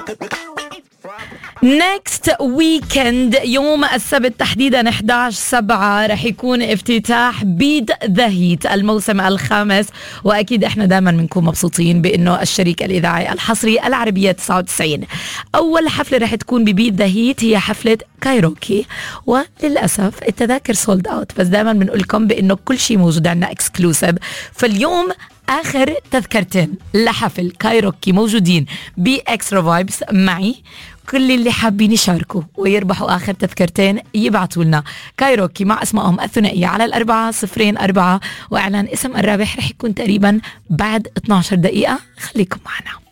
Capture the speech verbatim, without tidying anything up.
نيكست ويكند يوم السبت تحديدا أحد عشر سبعة رح يكون افتتاح بيت ذا هيت الموسم الخامس. واكيد احنا دائما بنكون مبسوطين بانه الشريك الاذاعي الحصري العربيه تسعة وتسعين اول حفله رح تكون ببيت ذا هيت هي حفله كايروكي، وللاسف التذاكر سولد اوت، بس دائما بنقول لكم بانه كل شيء موجود عندنا اكسكلوسيف. فاليوم آخر تذكرتين لحفل كايروكي موجودين بإكسترا فايبس معي. كل اللي حابين يشاركوا ويربحوا آخر تذكرتين يبعتوا لنا كايروكي مع أسمائهم الثنائية على الأربعة صفرين أربعة، وإعلان اسم الرابح رح يكون تقريبا بعد اثناشر دقيقة. خليكم معنا.